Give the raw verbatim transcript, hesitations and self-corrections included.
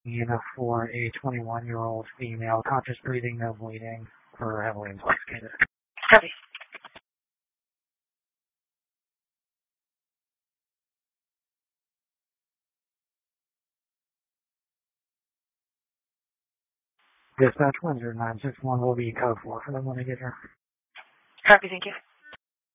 Unit for a twenty-one-year-old female, conscious breathing, no bleeding, or heavily intoxicated. Copy. Dispatch one zero nine six one will be code four for the one to get here. Copy, thank you.